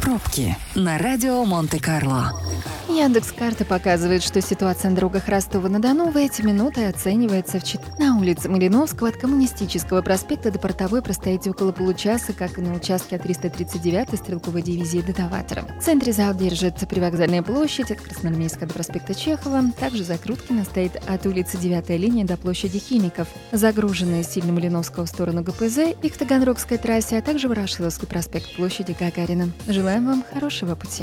Пробки на радио Монте-Карло. Яндекс.Карта показывает, что ситуация на дорогах Ростова-на-Дону в эти минуты оценивается на улице Малиновского от Коммунистического проспекта до Портовой простоите около получаса, как и на участке от 339-й стрелковой дивизии до Новатора. В центре зал держится привокзальная площадь от Красноармейска до проспекта Чехова. Также Закруткина стоит от улицы 9-я линия до площади Химиков. Загруженные сильно Малиновского в сторону ГПЗ и к Таганрогской трассе, а также Ворошиловский проспект площади Гагарина. Желаем вам хорошего пути.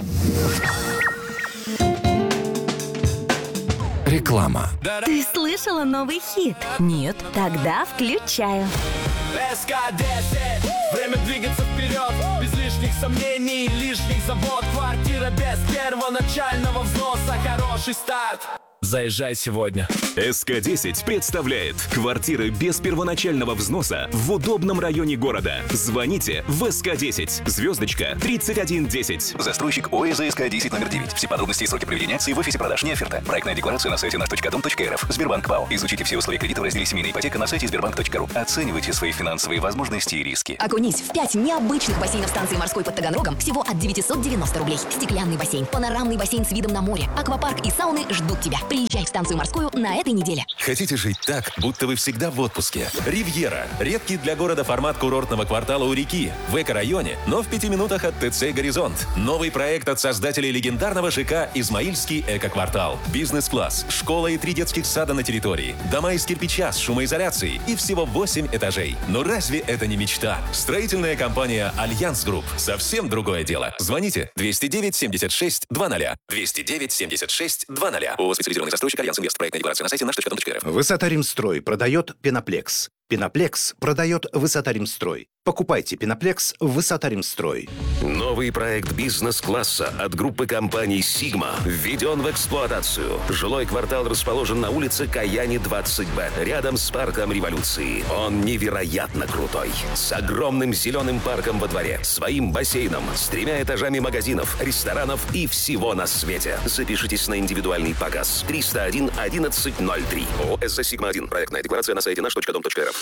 Реклама. Ты слышала новый хит? Нет. Тогда включаю. СК-10. Время двигаться вперед. Без лишних сомнений, лишних забот. Квартира без первоначального взноса. Хороший старт. Заезжай сегодня. СК-10 представляет квартиры без первоначального взноса в удобном районе города. Звоните в СК-10, звездочка 3110. Застройщик ОСК-10 номер 9. Все подробности и сроки проведения акции в офисе продаж, не оферта. Проектная декларация на сайте наш.дом.рф. Сбербанк ПАО. Изучите все условия кредита в разделе «Семейная ипотека» на сайте sberbank.ru. Оценивайте свои финансовые возможности и риски. Окунись в 5 необычных бассейнов станции морской под Таганрогом всего от 990 рублей. Стеклянный бассейн, панорамный бассейн с видом на море, аквапарк и сауны ждут тебя. Приезжай в станцию морскую на этой неделе. Хотите жить так, будто вы всегда в отпуске? Ривьера. Редкий для города формат курортного квартала у реки. В эко-районе, но в 5 минутах от ТЦ «Горизонт». Новый проект от создателей легендарного ЖК «Измаильский эко-квартал». Бизнес-класс, школа и 3 детских сада на территории. Дома из кирпича с шумоизоляцией и всего 8 этажей. Но разве это не мечта? Строительная компания «Альянс Групп». Совсем другое дело. Звоните 209 76 00. 209 76 00. ООО «Специализированный застройщик Альянс Инвест». Проектная декларация на сайте наш.дом.рф. Высота Римстрой продает Пеноплекс. Пеноплекс продает Высота Римстрой. Покупайте Пеноплекс в Высота Римстрой. Новый проект бизнес-класса от группы компаний «Сигма» введен в эксплуатацию. Жилой квартал расположен на улице Каяни, 20Б, рядом с парком Революции. Он невероятно крутой. С огромным зеленым парком во дворе, своим бассейном, с 3 этажами магазинов, ресторанов и всего на свете. Запишитесь на индивидуальный показ. 301 1103. ООО «СЗ Сигма-1». Проектная декларация на сайте наш.дом.рф.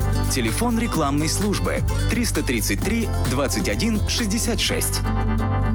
Телефон рекламной службы 333 21 66.